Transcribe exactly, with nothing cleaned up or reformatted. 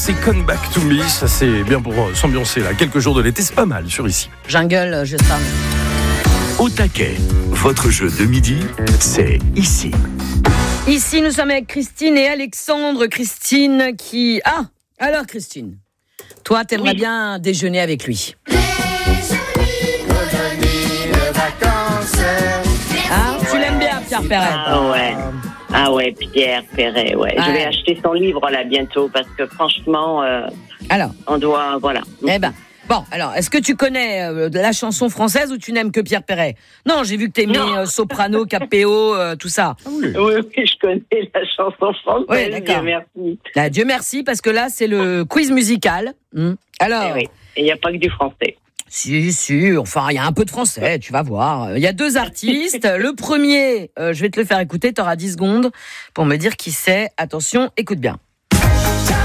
C'est Come Back to Me, ça c'est bien pour s'ambiancer là. Quelques jours de l'été, c'est pas mal sur ici. Jungle, je sens. Au taquet, votre jeu de midi, c'est ici. Ici, nous sommes avec Christine et Alexandre. Christine qui... Ah, alors Christine, toi, t'aimerais oui. bien déjeuner avec lui. Ah, tu l'aimes bien, Pierre Perret? Ah ouais. Ah ouais, Pierre Perret, ouais. Ah. Je vais acheter son livre là bientôt parce que franchement, euh, alors, on doit, voilà. Eh ben, bon, alors, est-ce que tu connais euh, la chanson française ou tu n'aimes que Pierre Perret? Non, j'ai vu que t'aimais euh, soprano, capéo, euh, tout ça. Ah oui. oui, oui, je connais la chanson française. Oui, d'accord. Dieu merci. Là, Dieu merci, parce que là, c'est le quiz musical. Hum. Alors, eh oui. Il n'y a pas que du français. Si, si, enfin, il y a un peu de français, tu vas voir. Il y a deux artistes. Le premier, euh, je vais te le faire écouter, tu auras dix secondes pour me dire qui c'est. Attention, écoute bien.